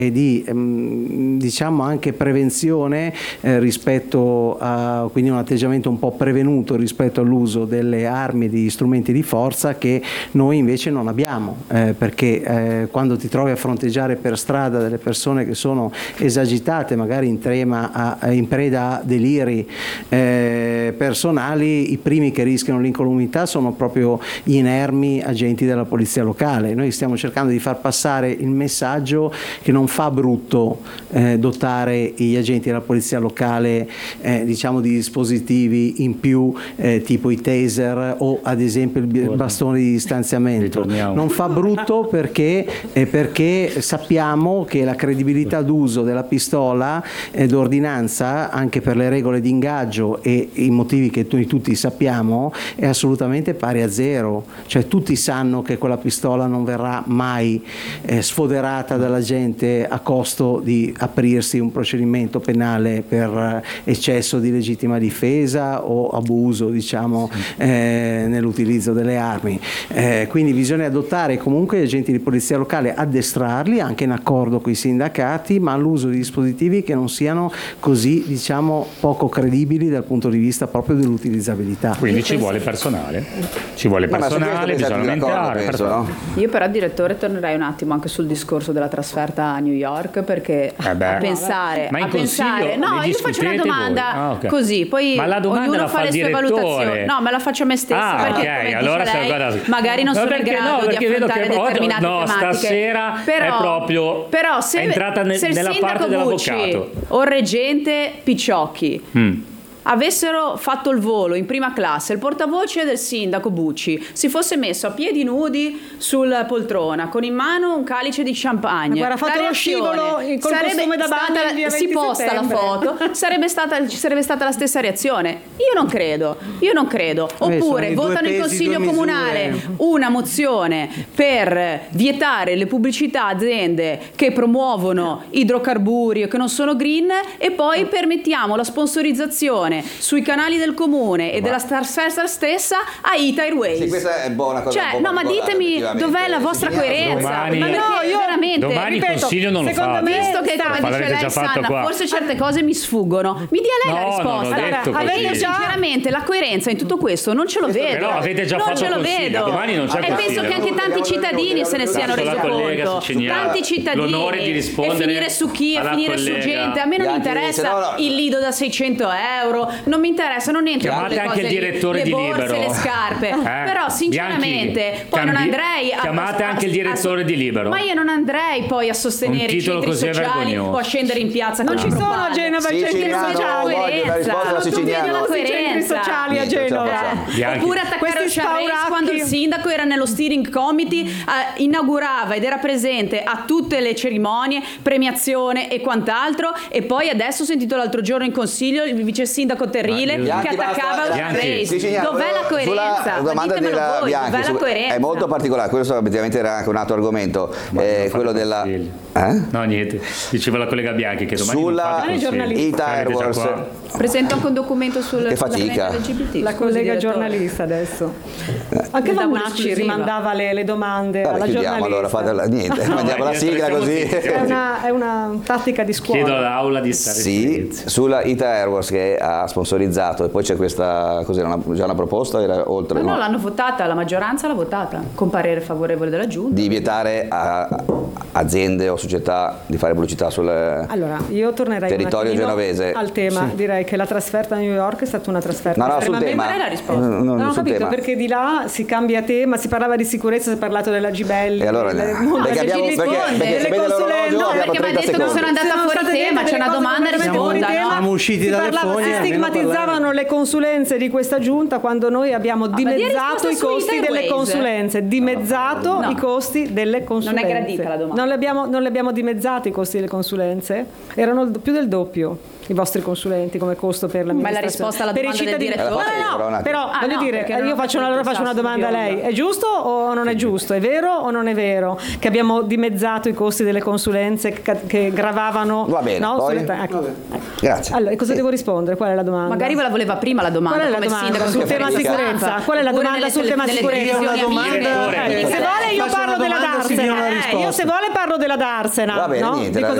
e di diciamo anche prevenzione rispetto a, quindi un atteggiamento un po' prevenuto rispetto all'uso delle armi e degli strumenti di forza che noi invece non abbiamo, perché quando ti trovi a fronteggiare per strada delle persone che sono esagitate, magari in preda a deliri personali, i primi che rischiano l'incolumità sono proprio gli inermi agenti della polizia locale. Noi stiamo cercando di far passare il messaggio che non fa brutto dotare gli agenti della polizia locale diciamo di dispositivi in più tipo i taser o ad esempio il bastone di distanziamento. Non fa brutto perché sappiamo che la credibilità d'uso della pistola d'ordinanza, anche per le regole di ingaggio e i motivi che noi tutti sappiamo, è assolutamente pari a zero. Cioè tutti sanno che quella pistola non verrà mai sfoderata dalla gente a costo di aprirsi un procedimento penale per eccesso di legittima difesa o abuso, diciamo, nell'utilizzo delle armi. Quindi bisogna adottare comunque gli agenti di polizia locale, addestrarli anche in accordo con i sindacati, ma all'uso di dispositivi che non siano così, diciamo, poco credibili dal punto di vista proprio dell'utilizzabilità. Quindi ci vuole personale, bisogna aumentare. No? Io però, direttore, tornerei un attimo anche sul discorso della trasferta a New York, perché a pensare, no, io faccio una domanda così, poi ognuno fa le sue valutazioni. No, me la faccio a me stessa, perché come allora dice lei, magari non sono in grado di affrontare determinate tematiche. Stasera è proprio se è entrata nella parte dell'avvocato o il reggente Picciocchi avessero fatto il volo in prima classe, il portavoce del sindaco Bucci si fosse messo a piedi nudi sulla poltrona con in mano un calice di champagne, guarda, fatto lo scivolo col costume da bagno, si posta la foto, sarebbe stata la stessa reazione. Io non credo. Oppure votano in consiglio comunale una mozione per vietare le pubblicità a aziende che promuovono idrocarburi o che non sono green, e poi permettiamo la sponsorizzazione sui canali del comune e della Star stessa a Ita Airways. Sì, questa è buona cosa. Cioè, no, ma ditemi dov'è la vostra coerenza? Io veramente, domani il consiglio non lo fa. Visto che come dice lei, Sanna, forse certe cose mi sfuggono. Mi dia lei la risposta. Io sinceramente la coerenza in tutto questo non ce lo vedo. Però avete già fatto il consiglio, domani non c'è il consiglio. E penso che anche tanti cittadini se ne siano resi conto. Tanti cittadini. L'onore di rispondere. E finire su chi e finire su gente. A me non mi interessa il lido da 600 euro. Non mi interessa, non entro chiamate nelle anche cose, il direttore le di borse, Libero, le scarpe. Però sinceramente poi non andrei chiamate anche il direttore di Libero. Ma io non andrei poi a sostenere i centri sociali o a scendere in piazza. Non ci sono a Genova i centri sociali. Non vedo la i centri sociali a Genova. Oppure attaccare Sciarres quando il sindaco era nello steering committee, inaugurava ed era presente a tutte le cerimonie, premiazione e quant'altro, e poi adesso ho sentito l'altro giorno in consiglio il vice sindaco Terrile che attaccava Sciarres. Dov'è la coerenza? Ditemelo voi, dov'è la coerenza? È molto particolare, questo effettivamente era anche un altro argomento, quello della no, niente, diceva la collega Bianchi che domani sulla Ita Airways. Presento anche un documento sul che fatica LGBT. La collega giornalista adesso anche Vannacci rimandava le domande alla giornalista. Allora fate niente, mandiamo la sigla così. È una tattica di scuola. Chiedo all'aula di stare sulla Ita Airways che ha sponsorizzato, e poi c'è questa cos'era già una proposta, era oltre no, l'hanno votata, la maggioranza l'ha votata con parere favorevole della giunta, di vietare a aziende o società di fare pubblicità sul io tornerei territorio genovese al tema. Direi che la trasferta a New York è stata una trasferta sul tema. Qual è la risposta? Non ho capito tema. Perché di là si cambia tema, si parlava di sicurezza, si è parlato della Gibelli, e allora perché mi ha detto che sono andata fuori tema, c'è una domanda e risponda. Siamo usciti dalle fogne, si stigmatizzavano le consulenze di questa giunta quando noi abbiamo dimezzato i costi delle consulenze. I costi delle consulenze. Non è gradita la domanda. Non le abbiamo dimezzati i costi delle consulenze? Erano più del doppio i vostri consulenti come costo per l'amministrazione. Ma è la risposta alla domanda del direttore? Però voglio dire, io faccio una domanda a lei. È giusto o non è giusto? È vero o non è vero che abbiamo dimezzato i costi delle consulenze che gravavano? Va bene, poi? Grazie. Allora, cosa devo rispondere? Qual è la domanda? Magari ve la voleva prima la domanda. Qual è la come domanda sindaco sul tema sicurezza? Qual è la domanda sul tema sicurezza? Se vuole io parlo della Darsena. Io se vuole parlo della Darsena. Va bene, no? niente, Di cosa